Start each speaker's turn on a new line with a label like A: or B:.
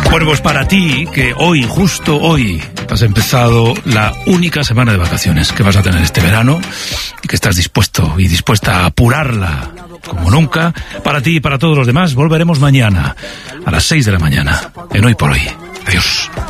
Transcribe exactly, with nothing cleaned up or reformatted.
A: Bueno, pues para ti, que hoy, justo hoy, has empezado la única semana de vacaciones que vas a tener este verano y que estás dispuesto y dispuesta a apurarla como nunca, para ti y para todos los demás, volveremos mañana a las seis de la mañana en Hoy por Hoy. Adiós.